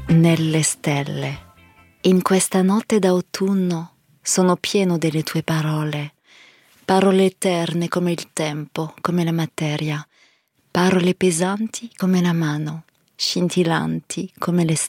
nelle stelle. In questa notte d'autunno sono pieno delle tue parole, parole eterne come il tempo, come la materia, parole pesanti come la mano, scintillanti come le stelle.